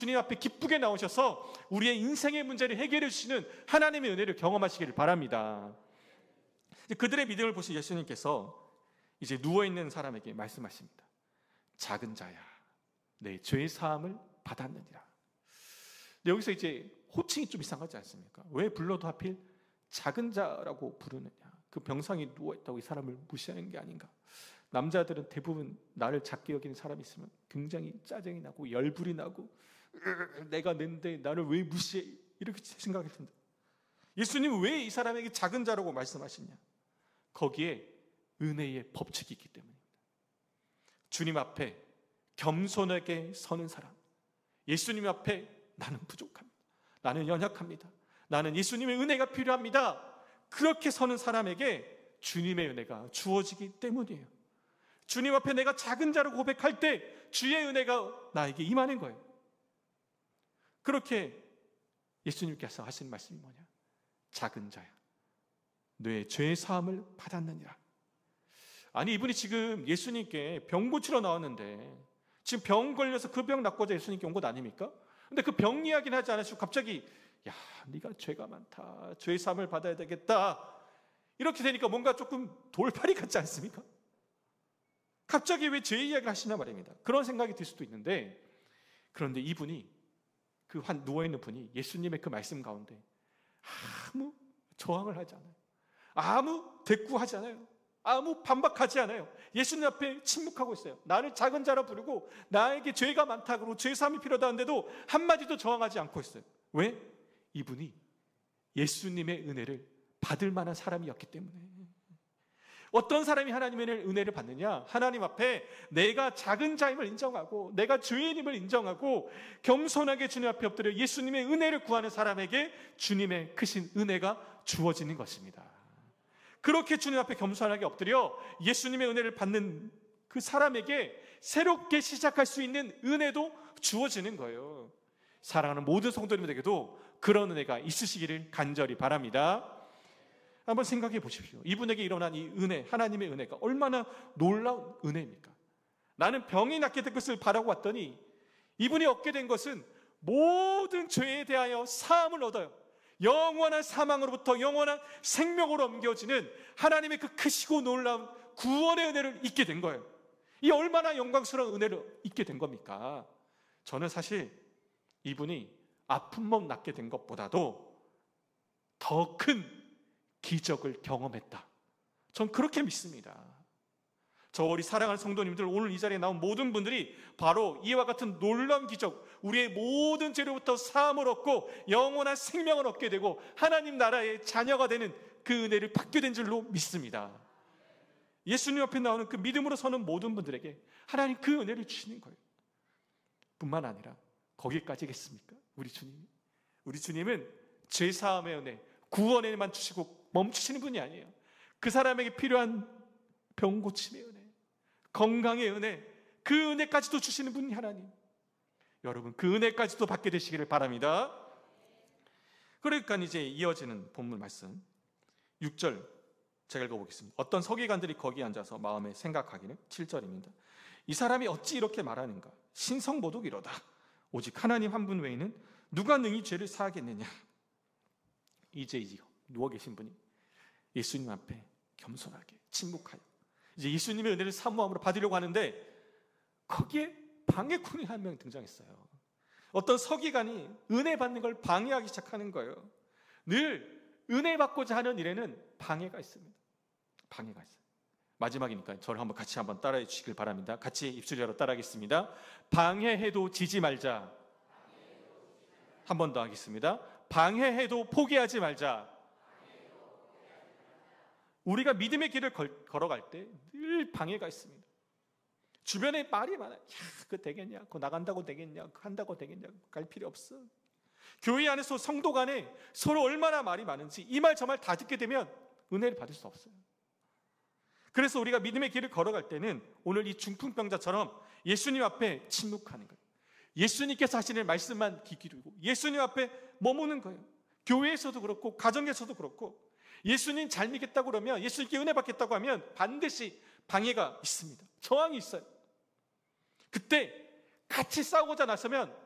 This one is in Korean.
주님 앞에 기쁘게 나오셔서 우리의 인생의 문제를 해결해 주시는 하나님의 은혜를 경험하시기를 바랍니다. 그들의 믿음을 보신 예수님께서 이제 누워있는 사람에게 말씀하십니다. 작은 자야, 내 죄의 사함을 받았느니라. 근데 여기서 이제 호칭이 좀 이상하지 않습니까? 왜 불러도 하필 작은 자라고 부르느냐? 그 병상에 누워있다고 이 사람을 무시하는 게 아닌가? 남자들은 대부분 나를 작게 여기는 사람이 있으면 굉장히 짜증이 나고 열불이 나고 내가 낸데 나를 왜 무시해? 이렇게 생각이 든다. 예수님은 왜 이 사람에게 작은 자라고 말씀하시냐? 거기에 은혜의 법칙이 있기 때문입니다. 주님 앞에 겸손하게 서는 사람, 예수님 앞에 나는 부족합니다, 나는 연약합니다, 나는 예수님의 은혜가 필요합니다, 그렇게 서는 사람에게 주님의 은혜가 주어지기 때문이에요. 주님 앞에 내가 작은 자로 고백할 때 주의 은혜가 나에게 임하는 거예요. 그렇게 예수님께서 하신 말씀이 뭐냐? 작은 자야, 내 죄의 사함을 받았느니라. 아니, 이분이 지금 예수님께 병 고치러 나왔는데 지금 병 걸려서 그 병 낫고자 예수님께 온 것 아닙니까? 근데 그 병 이야기는 하지 않으시고 갑자기 야, 네가 죄가 많다, 죄의 사함을 받아야 되겠다, 이렇게 되니까 뭔가 조금 돌팔이 같지 않습니까? 갑자기 왜 죄 이야기를 하시냐 말입니다. 그런 생각이 들 수도 있는데, 그런데 이분이, 그 누워있는 분이 예수님의 그 말씀 가운데 아무 저항을 하지 않아요. 아무 대꾸하지 않아요. 아무 반박하지 않아요. 예수님 앞에 침묵하고 있어요. 나를 작은 자라 부르고 나에게 죄가 많다 그러고 죄 사함이 필요하다는데도 한마디도 저항하지 않고 있어요. 왜? 이분이 예수님의 은혜를 받을 만한 사람이었기 때문에. 어떤 사람이 하나님의 은혜를 받느냐? 하나님 앞에 내가 작은 자임을 인정하고 내가 죄인임을 인정하고 겸손하게 주님 앞에 엎드려 예수님의 은혜를 구하는 사람에게 주님의 크신 은혜가 주어지는 것입니다. 그렇게 주님 앞에 겸손하게 엎드려 예수님의 은혜를 받는 그 사람에게 새롭게 시작할 수 있는 은혜도 주어지는 거예요. 사랑하는 모든 성도님들에게도 그런 은혜가 있으시기를 간절히 바랍니다. 한번 생각해 보십시오. 이분에게 일어난 이 은혜, 하나님의 은혜가 얼마나 놀라운 은혜입니까? 나는 병이 낫게 될 것을 바라고 왔더니 이분이 얻게 된 것은 모든 죄에 대하여 사함을 얻어요. 영원한 사망으로부터 영원한 생명으로 옮겨지는 하나님의 그 크시고 놀라운 구원의 은혜를 잊게 된 거예요. 이 얼마나 영광스러운 은혜를 잊게 된 겁니까? 저는 사실 이분이 아픈 몸 낫게 된 것보다도 더 큰 기적을 경험했다, 전 그렇게 믿습니다. 저 우리 사랑하는 성도님들, 오늘 이 자리에 나온 모든 분들이 바로 이와 같은 놀라운 기적, 우리의 모든 죄로부터 사함을 얻고 영원한 생명을 얻게 되고 하나님 나라의 자녀가 되는 그 은혜를 받게 된 줄로 믿습니다. 예수님 앞에 나오는 그 믿음으로 서는 모든 분들에게 하나님 그 은혜를 주시는 거예요. 뿐만 아니라 거기까지겠습니까? 우리 주님은 죄사함의 은혜, 구원에만 주시고 멈추시는 분이 아니에요. 그 사람에게 필요한 병 고침의 은혜, 건강의 은혜, 그 은혜까지도 주시는 분이 하나님. 여러분, 그 은혜까지도 받게 되시기를 바랍니다. 그러니까 이제 이어지는 본문 말씀 6절 제가 읽어보겠습니다. 어떤 서기관들이 거기 앉아서 마음에 생각하기를, 7절입니다. 이 사람이 어찌 이렇게 말하는가? 신성모독이로다. 오직 하나님 한 분 외에는 누가 능히 죄를 사하겠느냐? 이제 누워 계신 분이 예수님 앞에 겸손하게 침묵하여 이제 예수님의 은혜를 사모함으로 받으려고 하는데, 거기에 방해꾼이 한 명 등장했어요. 어떤 서기관이 은혜 받는 걸 방해하기 시작하는 거예요. 늘 은혜 받고자 하는 일에는 방해가 있습니다. 방해가 있어요. 마지막이니까 저를 같이 한번 따라해 주시길 바랍니다. 같이 입술로 따라하겠습니다. 방해해도 지지 말자. 한 번 더 하겠습니다. 방해해도 포기하지 말자. 우리가 믿음의 길을 걸어갈 때 늘 방해가 있습니다. 주변에 말이 많아요. 야, 그거 되겠냐? 그거 나간다고 되겠냐? 그거 한다고 되겠냐? 갈 필요 없어. 교회 안에서 성도 간에 서로 얼마나 말이 많은지 이 말 저 말 다 듣게 되면 은혜를 받을 수 없어요. 그래서 우리가 믿음의 길을 걸어갈 때는 오늘 이 중풍병자처럼 예수님 앞에 침묵하는 거예요. 예수님께서 하시는 말씀만 귀 기울이고 예수님 앞에 머무는 거예요. 교회에서도 그렇고 가정에서도 그렇고, 예수님 잘 믿겠다고 그러면, 예수님께 은혜 받겠다고 하면 반드시 방해가 있습니다. 저항이 있어요. 그때 같이 싸우고자 나서면